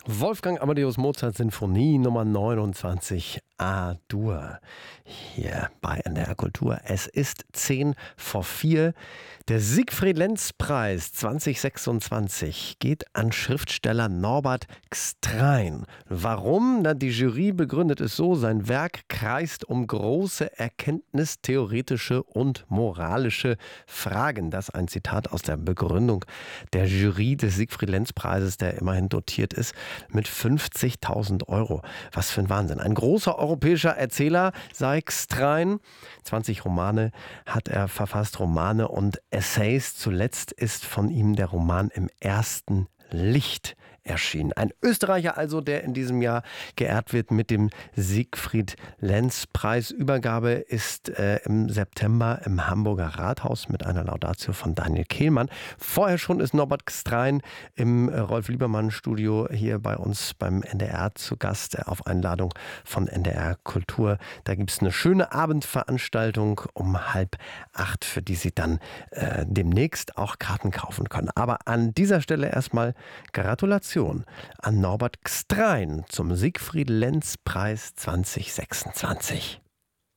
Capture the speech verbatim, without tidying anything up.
Wolfgang Amadeus Mozart Sinfonie Nummer neunundzwanzig A-Dur hier bei N D R Kultur. Es ist zehn vor vier. Der Siegfried-Lenz-Preis zwanzig sechsundzwanzig geht an Schriftsteller Norbert Gstrein. Warum? Na, die Jury begründet es so: Sein Werk kreist um große erkenntnistheoretische und moralische Fragen. Das ist ein Zitat aus der Begründung der Jury des Siegfried-Lenz-Preises, der immerhin dotiert ist mit fünfzigtausend Euro. Was für ein Wahnsinn. Ein großer europäischer Erzähler sei Gstrein. zwanzig Romane hat er verfasst, Romane und Essays. Zuletzt ist von ihm der Roman Im ersten Licht erschienen. Ein Österreicher also, der in diesem Jahr geehrt wird mit dem Siegfried-Lenz-Preis. Übergabe ist äh, im September im Hamburger Rathaus mit einer Laudatio von Daniel Kehlmann. Vorher schon ist Norbert Gstrein im äh, Rolf-Liebermann-Studio hier bei uns beim N D R zu Gast, äh, auf Einladung von N D R Kultur. Da gibt es eine schöne Abendveranstaltung um halb acht, für die Sie dann äh, demnächst auch Karten kaufen können. Aber an dieser Stelle erstmal Gratulation an Norbert Gstrein zum Siegfried-Lenz-Preis zwanzig sechsundzwanzig.